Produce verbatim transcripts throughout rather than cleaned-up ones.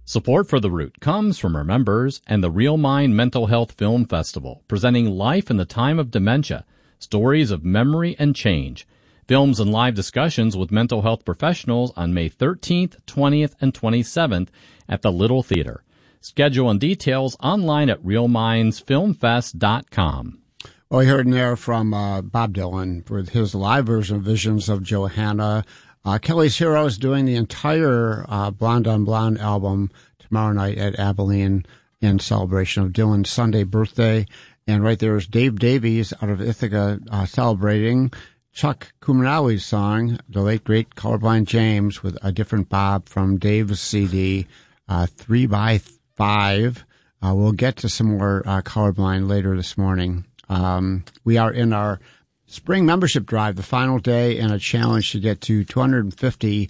Support for The Root comes from our members and the Real Mind Mental Health Film Festival, presenting Life in the Time of Dementia, Stories of Memory and Change. Films and live discussions with mental health professionals on May thirteenth, twentieth, and twenty-seventh at the Little Theater. Schedule and details online at real minds film fest dot com. Well, we heard in there from uh, Bob Dylan with his live version of Visions of Johanna. Uh, Kelly's Hero is doing the entire uh, Blonde on Blonde album tomorrow night at Abilene in celebration of Dylan's Sunday birthday. And right there is Dave Davies out of Ithaca uh, celebrating Chuck Kumanawi's song, The Late Great Colorblind James, with a different Bob from Dave's C D, uh, three by five. Uh, we'll get to some more uh, Colorblind later this morning. Um, we are in our spring membership drive, the final day, and a challenge to get to two hundred fifty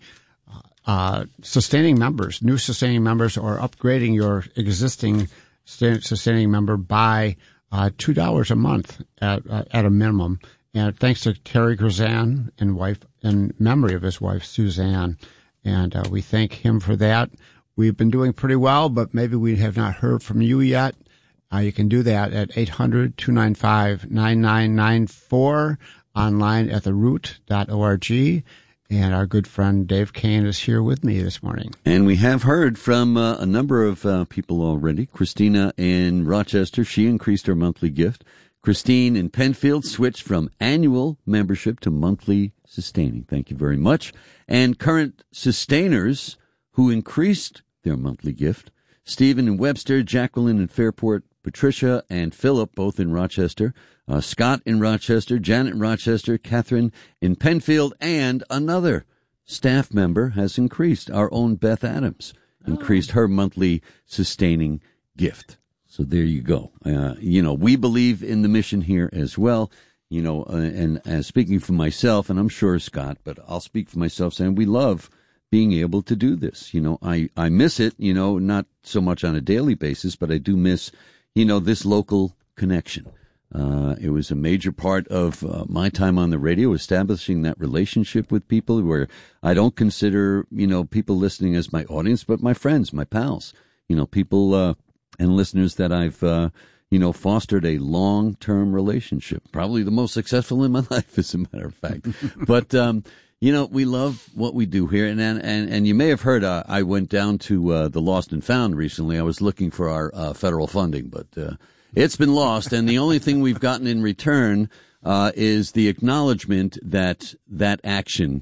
uh, sustaining members, new sustaining members, or upgrading your existing sustaining member by uh, two dollars a month at, uh, at a minimum. And thanks to Terry Grazan and wife, in memory of his wife, Suzanne. And uh, we thank him for that. We've been doing pretty well, but maybe we have not heard from you yet. Uh, you can do that at eight hundred, two nine five, nine nine nine four, online at the root dot org. And our good friend Dave Kane is here with me this morning. And we have heard from uh, a number of uh, people already. Christina in Rochester, she increased her monthly gift. Christine in Penfield switched from annual membership to monthly sustaining. Thank you very much. And current sustainers who increased their monthly gift: Stephen in Webster, Jacqueline in Fairport, Patricia and Philip, both in Rochester, uh, Scott in Rochester, Janet in Rochester, Catherine in Penfield, and another staff member has increased. Our own Beth Adams increased her monthly sustaining gift. So there you go. Uh, you know, we believe in the mission here as well. You know, uh, and uh, speaking for myself, and I'm sure Scott, but I'll speak for myself, saying we love being able to do this. You know, I, I miss it, you know, not so much on a daily basis, but I do miss, you know, this local connection. Uh, it was a major part of uh, my time on the radio, establishing that relationship with people where I don't consider, you know, people listening as my audience, but my friends, my pals, you know, people uh, and listeners that I've, uh, you know, fostered a long-term relationship, probably the most successful in my life, as a matter of fact. But, um, you know, we love what we do here. And and, and you may have heard uh, I went down to uh, the Lost and Found recently. I was looking for our uh, federal funding, but uh, it's been lost. And the only thing we've gotten in return uh, is the acknowledgement that that action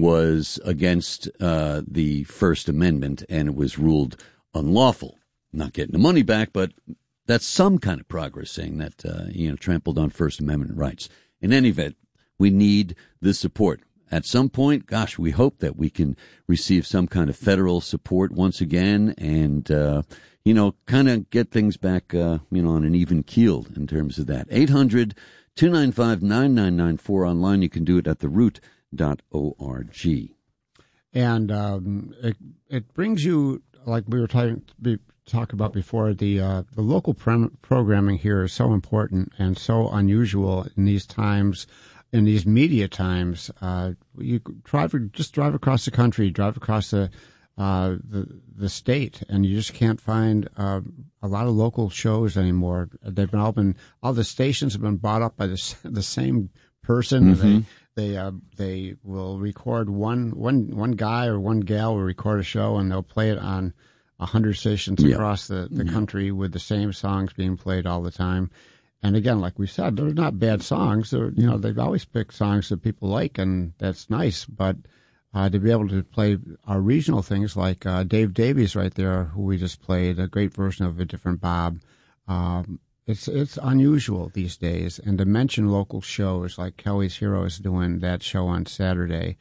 was against uh, the First Amendment and it was ruled unlawful. Not getting the money back, but that's some kind of progress, saying that, uh, you know, trampled on First Amendment rights. In any event, we need the support. At some point, gosh, we hope that we can receive some kind of federal support once again and, uh, you know, kind of get things back, uh, you know, on an even keel in terms of that. eight hundred, two nine five, nine nine nine four. Online, you can do it at the root dot org. And um, it, it brings you, like we were talking talk about before, the uh, the local prom- programming here is so important and so unusual in these times. In these media times, uh, you drive just drive across the country, drive across the uh, the the state, and you just can't find uh, a lot of local shows anymore. They've been all been all the stations have been bought up by the the same person. Mm-hmm. They they uh, they will record one one one guy or one gal will record a show, and they'll play it on a hundred stations yeah. across the the yeah. country with the same songs being played all the time. And again, like we said, they're not bad songs. They're, you know, they've always picked songs that people like, and that's nice. But uh, to be able to play our regional things, like uh, Dave Davies right there, who we just played, a great version of A Different Bob, um, it's it's unusual these days. And to mention local shows, like Kelly's Hero is doing that show on Saturday,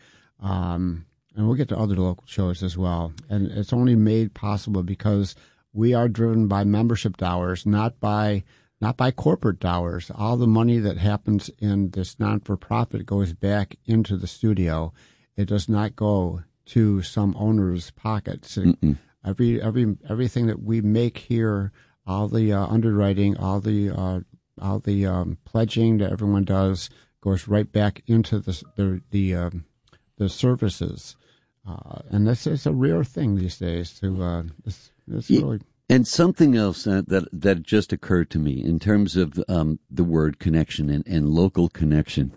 um, and we'll get to other local shows as well. And it's only made possible because we are driven by membership dollars, not by... Not by corporate dollars. All the money that happens in this non-for-profit goes back into the studio. It does not go to some owner's pockets. Mm-mm. Every every everything that we make here, all the uh, underwriting, all the uh, all the um, pledging that everyone does, goes right back into the the the, um, the services. Uh, and this is a rare thing these days. To uh, this, It's Yeah. really And something else uh, that that just occurred to me in terms of um, the word connection and, and local connection.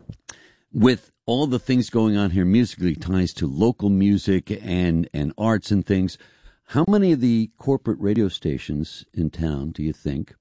With all the things going on here musically, ties to local music and, and arts and things, how many of the corporate radio stations in town, do you think,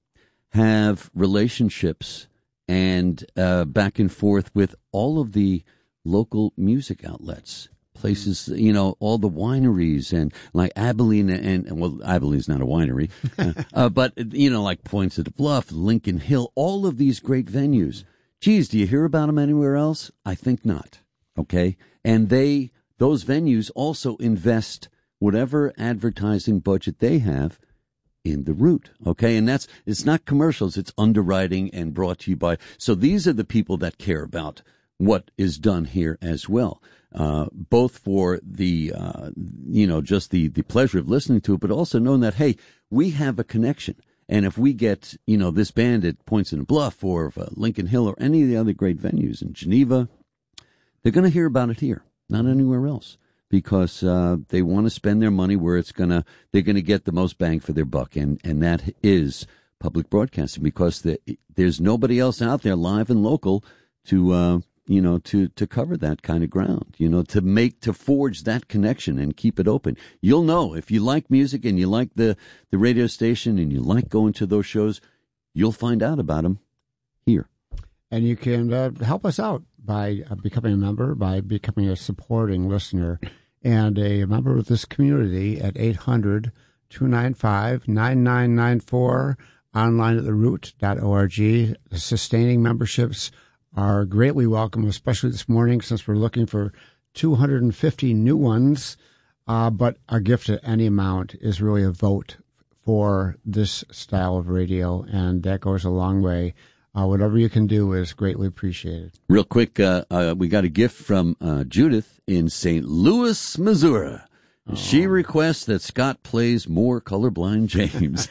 have relationships and uh, back and forth with all of the local music outlets? Places, you know, all the wineries and like Abilene and, and well, Abilene's not a winery, uh, uh, but, you know, like Points of the Bluff, Lincoln Hill, all of these great venues. Geez, do you hear about them anywhere else? I think not. Okay. And they, those venues also invest whatever advertising budget they have in the route. Okay. And that's, it's not commercials, it's underwriting and brought to you by. So these are the people that care about what is done here as well. Uh, both for the, uh, you know, just the, the pleasure of listening to it, but also knowing that, hey, we have a connection. And if we get, you know, this band at Points in the Bluff or uh, Lincoln Hill or any of the other great venues in Geneva, they're going to hear about it here, not anywhere else, because uh, they want to spend their money where it's going to, they're going to get the most bang for their buck. And, and that is public broadcasting, because the, there's nobody else out there live and local to, uh, you know, to, to cover that kind of ground, you know, to make, to forge that connection and keep it open. You'll know if you like music and you like the, the radio station and you like going to those shows, you'll find out about them here. And you can uh, help us out by uh, becoming a member, by becoming a supporting listener and a member of this community at eight hundred, two nine five, nine nine nine four, online at the root dot org. The sustaining memberships are greatly welcome, especially this morning since we're looking for two hundred fifty new ones. Uh, but a gift at any amount is really a vote for this style of radio, and that goes a long way. Uh, whatever you can do is greatly appreciated. Real quick, uh, uh, we got a gift from uh, Judith in Saint Louis, Missouri. Oh. She requests that Scott plays more Colorblind James.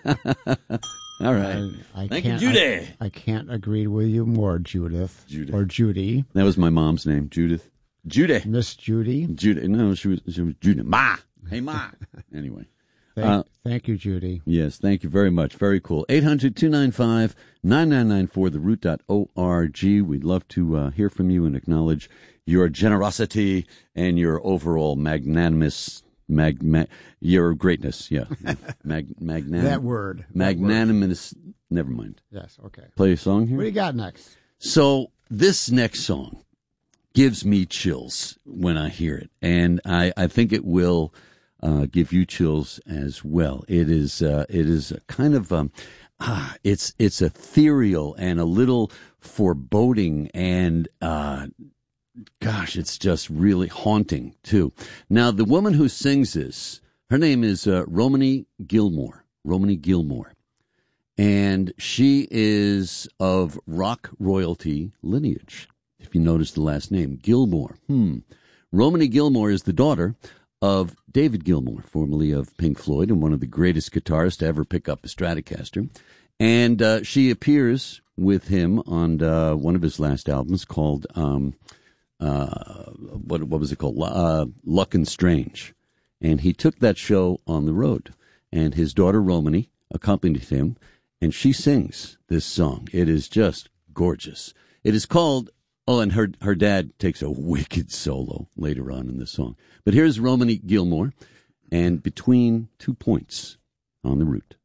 All right. I, I Thank you, can't, Judy. I, I can't agree with you more, Judith. Judith. Or Judy. That was my mom's name, Judith. Judy. Miss Judy. Judy. No, she was, she was Judy. Ma. Hey, Ma. Anyway. Thank, uh, thank you, Judy. Yes, thank you very much. Very cool. eight hundred, two nine five, nine nine nine four, the root dot org. We'd love to uh, hear from you and acknowledge your generosity and your overall magnanimous Mag, mag, your greatness, yeah. Mag, magnan- that word. Magnanimous. That word. Never mind. Yes, okay. Play a song here? What do you got next? So, this next song gives me chills when I hear it. And I, I think it will uh, give you chills as well. It is, uh, it is a kind of, um, ah, it's, it's ethereal and a little foreboding and, uh, gosh, it's just really haunting, too. Now, the woman who sings this, her name is uh, Romany Gilmore. Romany Gilmore. And she is of rock royalty lineage, if you notice the last name, Gilmore. Hmm. Romany Gilmore is the daughter of David Gilmour, formerly of Pink Floyd and one of the greatest guitarists to ever pick up a Stratocaster. And uh, she appears with him on uh, one of his last albums called... Um, Uh, what what was it called? Uh, Luck and Strange. And he took that show on the road. And his daughter Romany accompanied him, and she sings this song. It is just gorgeous. It is called, oh, and her, her dad takes a wicked solo later on in the song. But here's Romany Gilmore, and Between Two Points on the Route.